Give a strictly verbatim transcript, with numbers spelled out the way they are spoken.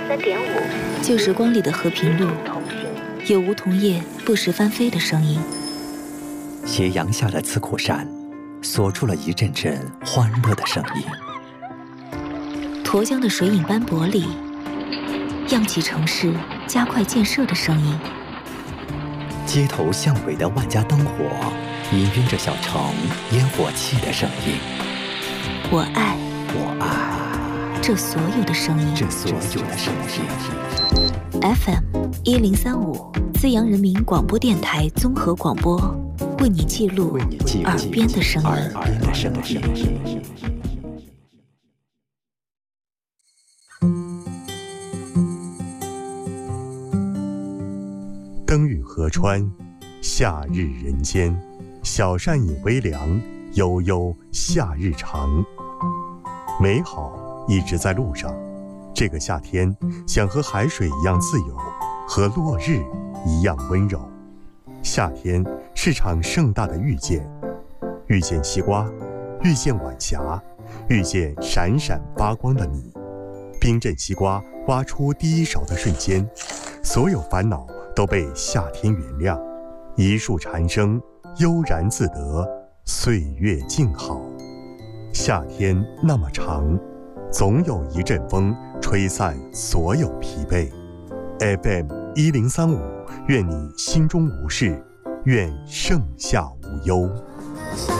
三点五。 旧时光里的和平路，有梧桐叶不时翻飞的声音。 斜阳下的刺库山，锁住了一阵阵欢乐的声音。 沱江的水影斑驳里，漾起城市加快建设的声音。 街头巷尾的万家灯火，氤氲着小城烟火气的声音。 我爱， 我爱这所有的声音， 这所有的声音。 F M 一零三五，资阳人民广播电台综合广播，为你记录耳边的声音。 耳边的声音。 灯雨河川，夏日人间，小扇饮微凉，悠悠夏日长。美好一直在路上，这个夏天想和海水一样自由，和落日一样温柔。夏天是场盛大的遇见，遇见西瓜，遇见晚霞，遇见闪闪发光的你。冰镇西瓜挖出第一勺的瞬间，所有烦恼都被夏天原谅，一树蝉声悠然自得，岁月静好。夏天那么长，总有一阵风吹散所有疲惫。F M 一零三五，愿你心中无事，愿盛夏无忧。